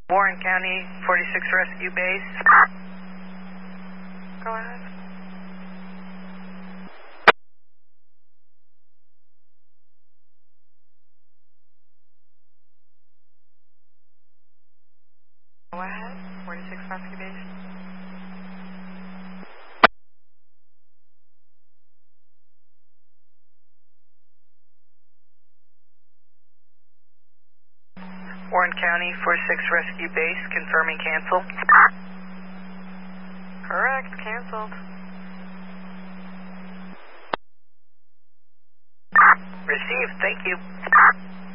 Warren County 46 Rescue Base. Go ahead. Go ahead. 46 Rescue Base. Warren County 46 Rescue Base, confirming cancel. Correct, canceled. Received, thank you.